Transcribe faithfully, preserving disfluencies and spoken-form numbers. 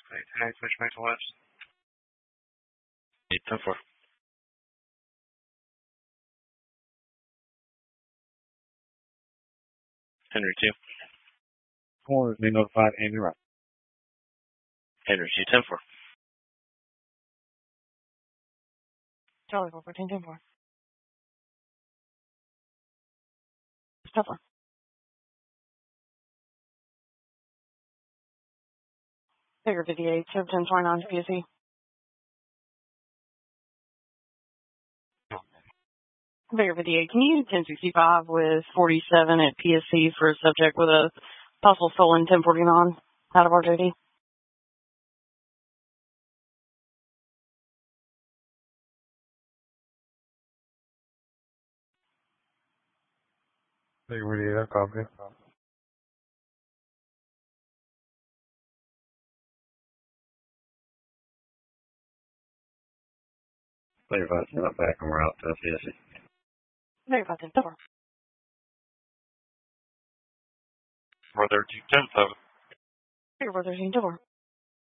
Eight ten, switch back to west. Eight ten four. Henry two. Corners be notified, Andy Wright. Henry two ten four. Charlie four fourteen ten four. Stop one. Figure fifty-eight, seven ten twenty-nine P S E. Figure fifty-eight, can you ten sixty-five with forty-seven at P S C for a subject with a possible stolen ten forty-nine out of R J D? Figure fifty-eight, I copy. Figure five ten back and we're out to P S C. Figure five ten four. Four thirteen ten seven. Figure four thirteen four.